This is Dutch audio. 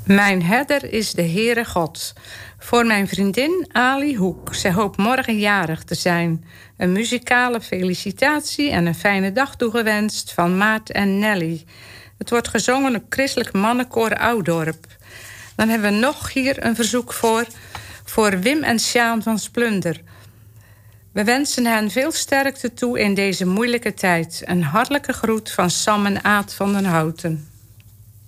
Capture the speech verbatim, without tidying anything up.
Mijn herder is de Heere God. Voor mijn vriendin Ali Hoek. Zij hoopt morgen jarig te zijn. Een muzikale felicitatie en een fijne dag toegewenst van Maart en Nelly. Het wordt gezongen op Christelijk Mannenkoor Oudorp. Dan hebben we nog hier een verzoek voor... voor Wim en Sjaan van Splunder. We wensen hen veel sterkte toe in deze moeilijke tijd. Een hartelijke groet van Sam en Aad van den Houten.